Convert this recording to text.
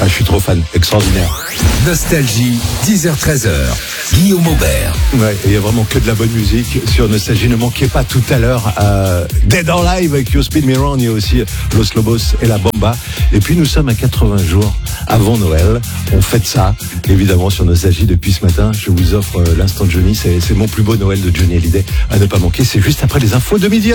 Ah, je suis trop fan, extraordinaire. Nostalgie, 10h-13h. Guillaume Aubert. Ouais, il y a vraiment que de la bonne musique sur Nostalgie. Ne manquez pas tout à l'heure Dead or Alive avec You Spin Me Round. Il y a aussi Los Lobos et La Bamba. Et puis nous sommes à 80 jours avant Noël. On fête ça, évidemment, sur Nostalgie depuis ce matin. Je vous offre l'instant Johnny. C'est mon plus beau Noël de Johnny Hallyday à ne pas manquer. C'est juste après les infos de midi.